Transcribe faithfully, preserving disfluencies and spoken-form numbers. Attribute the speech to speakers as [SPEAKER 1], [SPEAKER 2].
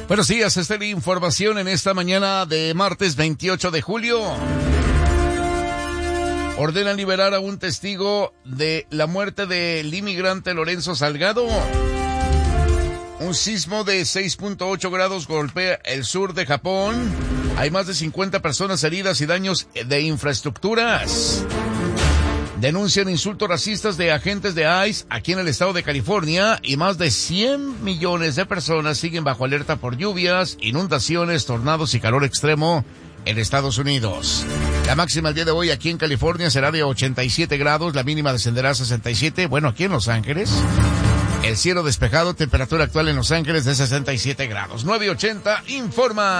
[SPEAKER 1] Buenos días, esta es la información en esta mañana de martes veintiocho de julio. Ordenan liberar a un testigo de la muerte del inmigrante Lorenzo Salgado. Un sismo de seis punto ocho grados golpea el sur de Japón. Hay más de cincuenta personas heridas y daños de infraestructuras. Denuncian insultos racistas de agentes de I C E aquí en el estado de California y más de cien millones de personas siguen bajo alerta por lluvias, inundaciones, tornados y calor extremo en Estados Unidos. La máxima el día de hoy aquí en California será de ochenta y siete grados, la mínima descenderá a sesenta y siete. Bueno, aquí en Los Ángeles, el cielo despejado, temperatura actual en Los Ángeles de sesenta y siete grados. nueve ochenta informa.